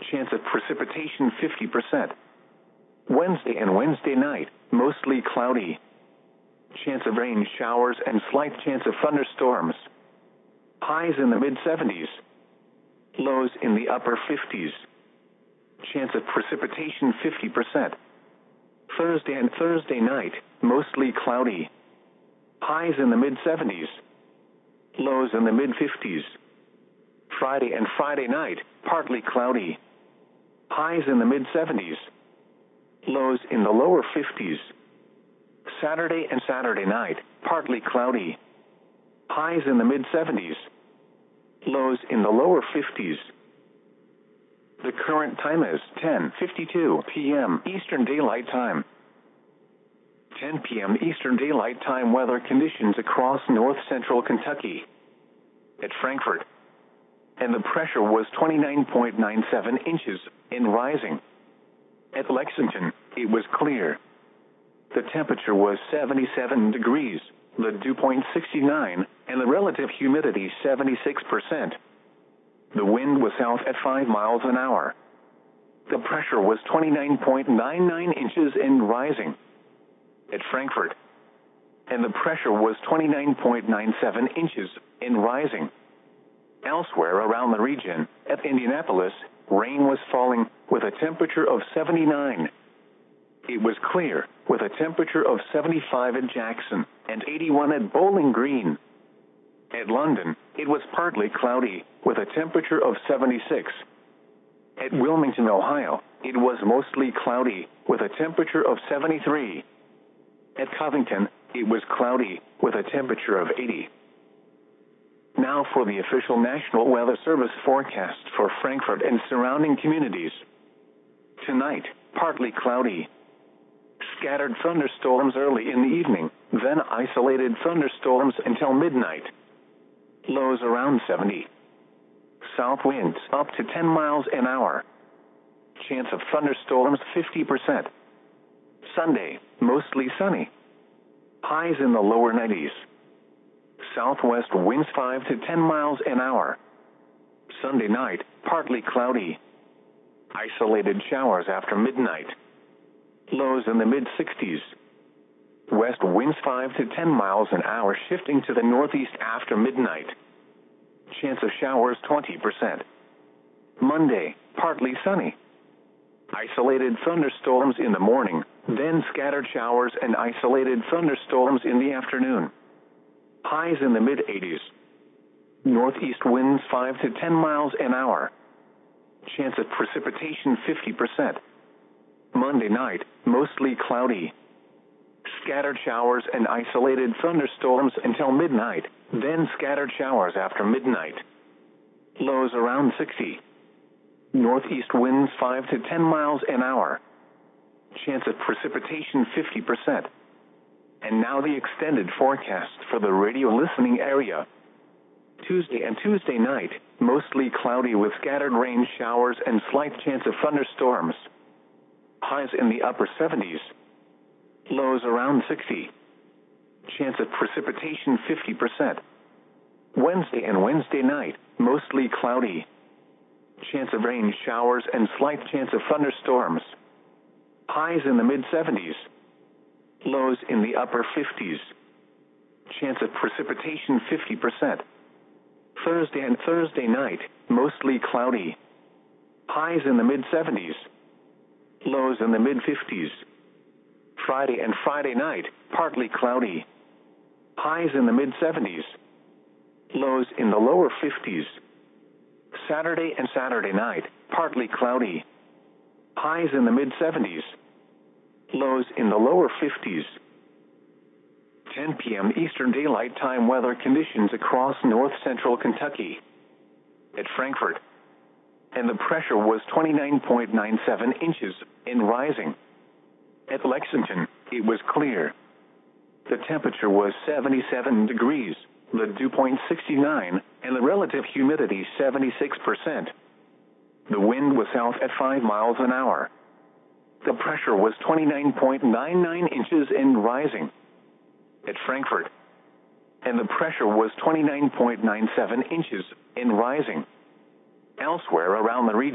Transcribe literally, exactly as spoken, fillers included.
Chance of precipitation fifty percent. Wednesday and Wednesday night, mostly cloudy. Chance of rain showers and slight chance of thunderstorms. Highs in the mid seventies. Lows in the upper fifties. Chance of precipitation fifty percent. Thursday and Thursday night, mostly cloudy. Highs in the mid seventies. Lows in the mid fifties. Friday and Friday night, partly cloudy. Highs in the mid seventies. Lows in the lower fifties. Saturday and Saturday night, partly cloudy. Highs in the mid seventies. Lows in the lower fifties. The current time is ten fifty-two p m Eastern Daylight Time. ten p m Eastern Daylight Time weather conditions across north central Kentucky. At Frankfort. And the pressure was twenty-nine point nine seven inches, in rising. At Lexington, it was clear. The temperature was seventy-seven degrees, the dew point sixty-nine, and the relative humidity seventy-six percent. The wind was south at five miles an hour. The pressure was twenty-nine point nine nine inches and rising. At Frankfort. And the pressure was twenty-nine point nine seven inches and rising. Elsewhere around the region, at Indianapolis, rain was falling with a temperature of seventy-nine. It was clear, with a temperature of seventy-five at Jackson and eighty-one at Bowling Green. At London, it was partly cloudy, with a temperature of seventy-six. At Wilmington, Ohio, it was mostly cloudy, with a temperature of seventy-three. At Covington, it was cloudy, with a temperature of eighty. Now for the official National Weather Service forecast for Frankfort and surrounding communities. Tonight, partly cloudy. Scattered thunderstorms early in the evening, then isolated thunderstorms until midnight. Lows around seventy. South winds up to ten miles an hour. Chance of thunderstorms fifty percent. Sunday, mostly sunny. Highs in the lower nineties. Southwest winds five to ten miles an hour. Sunday night, partly cloudy. Isolated showers after midnight. Lows in the mid sixties. West winds five to ten miles an hour shifting to the northeast after midnight. Chance of showers twenty percent. Monday, partly sunny. Isolated thunderstorms in the morning, then scattered showers and isolated thunderstorms in the afternoon. Highs in the mid eighties. Northeast winds five to ten miles an hour. Chance of precipitation fifty percent. Monday night, mostly cloudy. Scattered showers and isolated thunderstorms until midnight, then scattered showers after midnight. Lows around sixty. Northeast winds five to ten miles an hour. Chance of precipitation fifty percent. And now the extended forecast for the radio listening area. Tuesday and Tuesday night, mostly cloudy with scattered rain showers and slight chance of thunderstorms. Highs in the upper seventies. Lows around sixty. Chance of precipitation fifty percent. Wednesday and Wednesday night, mostly cloudy. Chance of rain showers and slight chance of thunderstorms. Highs in the mid seventies. Lows in the upper fifties. Chance of precipitation fifty percent. Thursday and Thursday night, mostly cloudy. Highs in the mid seventies. Lows in the mid fifties. Friday and Friday night, partly cloudy. Highs in the mid seventies. Lows in the lower fifties. Saturday and Saturday night, partly cloudy. Highs in the mid seventies. Lows in the lower fifties. ten p m Eastern Daylight Time weather conditions across north central Kentucky. At Frankfort. And the pressure was twenty-nine point nine seven inches, and rising. At Lexington, it was clear. The temperature was seventy-seven degrees, the dew point sixty-nine, and the relative humidity seventy-six percent. The wind was south at five miles an hour. The pressure was twenty-nine point nine nine inches and rising. At Frankfort. And the pressure was twenty-nine point nine seven inches and rising. Elsewhere around the region.